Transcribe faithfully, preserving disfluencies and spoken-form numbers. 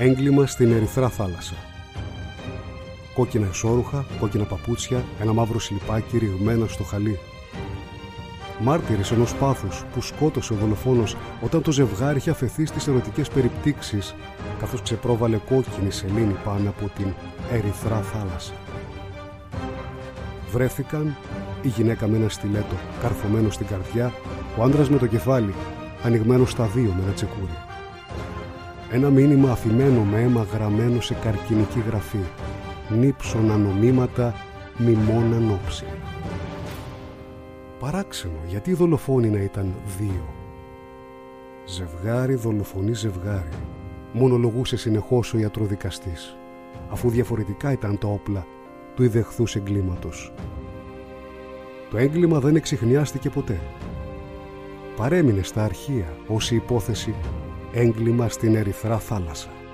Έγκλημα στην Ερυθρά θάλασσα. Κόκκινα εσώρουχα, κόκκινα παπούτσια, ένα μαύρο σλιπάκι ρηγμένο στο χαλί. Μάρτυρες ενός πάθους που σκότωσε ο δολοφόνος όταν το ζευγάρι είχε αφαιθεί στις ερωτικές περιπτύξεις, καθώς ξεπρόβαλε κόκκινη σελήνη πάνω από την Ερυθρά θάλασσα. Βρέθηκαν η γυναίκα με ένα στιλέτο καρφωμένο στην καρδιά, ο άντρας με το κεφάλι ανοιγμένο στα δύο με ένα τσεκούρι. Ένα μήνυμα αφημένο με αίμα γραμμένο σε καρκινική γραφή. Νύψωνα νομίματα, μημώνα νόψη. Παράξενο, γιατί οι δολοφόνοι να ήταν δύο. Ζευγάρι δολοφονεί ζευγάρι, μονολογούσε συνεχώς ο ιατροδικαστής, αφού διαφορετικά ήταν τα όπλα του ιδεχθούς εγκλήματος. Το έγκλημα δεν εξιχνιάστηκε ποτέ. Παρέμεινε στα αρχεία ως η υπόθεση έγκλημα στην Ερυθρά θάλασσα.